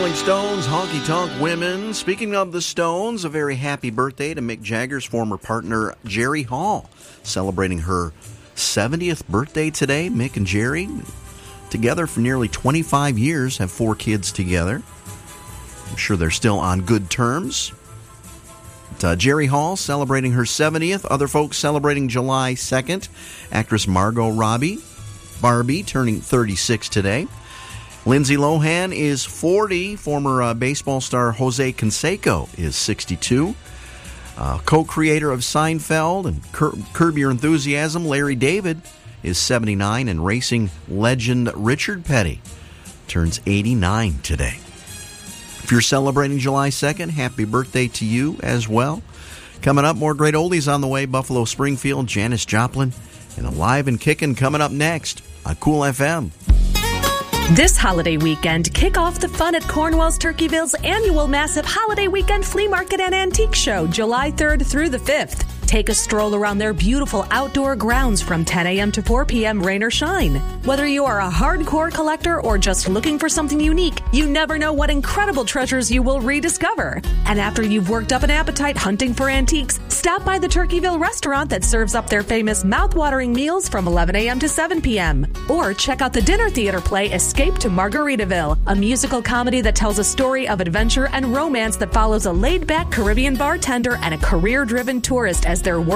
Rolling Stones, Honky Tonk Women. Speaking of the Stones, a very happy birthday to Mick Jagger's former partner, Jerry Hall, celebrating her 70th birthday today. Mick and Jerry, together for nearly 25 years, have 4 kids together. I'm sure they're still on good terms. But, Jerry Hall celebrating her 70th. Other folks celebrating July 2nd. Actress Margot Robbie, Barbie, turning 36 today. Lindsay Lohan is 40. Former baseball star Jose Canseco is 62. Co-creator of Seinfeld and Curb Your Enthusiasm, Larry David, is 79. And racing legend Richard Petty turns 89 today. If you're celebrating July 2nd, happy birthday to you as well. Coming up, more great oldies on the way. Buffalo Springfield, Janis Joplin, and Alive and Kickin' coming up next on Cool FM. This holiday weekend, kick off the fun at Cornwall's Turkeyville's annual massive holiday weekend flea market and antique show, July 3rd through the 5th. Take a stroll around their beautiful outdoor grounds from 10 a.m. to 4 p.m. rain or shine. Whether you are a hardcore collector or just looking for something unique, you never know what incredible treasures you will rediscover. And after you've worked up an appetite hunting for antiques, stop by the Turkeyville restaurant that serves up their famous mouth-watering meals from 11 a.m. to 7 p.m. Or check out the dinner theater play Escape to Margaritaville, a musical comedy that tells a story of adventure and romance that follows a laid-back Caribbean bartender and a career-driven tourist as their work